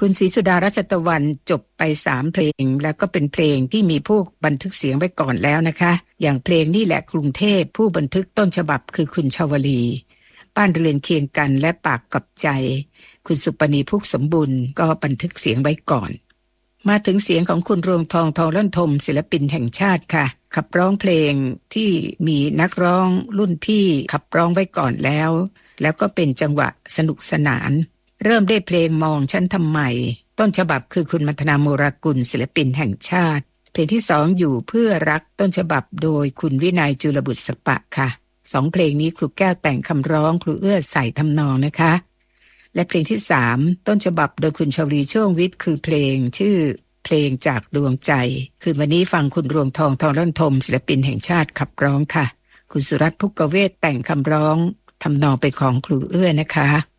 คุณศรีสุดารัชตะวันจบไป3เพลงแล้วก็เป็นเพลงที่มีผู้บันทึกเสียงไว้ก่อนแล้วนะคะอย่างเพลงนี่แหละกรุงเทพผู้บันทึกต้นฉบับคือคุณชวลีบ้านเรือนเคียงกันและปากกับใจคุณสุปณีพุกสมบุญก็บันทึกเสียงไว้ก่อนมาถึงเสียงของคุณรวงทองทองล่อนทมศิลปินแห่งชาติค่ะขับร้องเพลงที่มีนักร้องรุ่นพี่ขับร้องไว้ก่อนแล้วก็เป็นจังหวะสนุกสนานเริ่มได้เพลงมองฉันทำไมต้นฉบับคือคุณมัทนาโมรากุลศิลปินแห่งชาติเพลงที่2อยู่เพื่อรักต้นฉบับโดยคุณวินัยจุลบุตรสปะค่ะ2เพลงนี้ครูแก้วแต่งคำร้องครูเอื้อใส่ทำนองนะคะและเพลงที่3ต้นฉบับโดยคุณชวลีช่วงวิทย์คือเพลงชื่อเพลงจากดวงใจคือวันนี้ฟังคุณรวงทองทองล่อนทมศิลปินแห่งชาติขับร้องค่ะคุณสุรัตน์ภุกเวศแต่งคำร้องทำนองไปของครูเอื้อนะคะ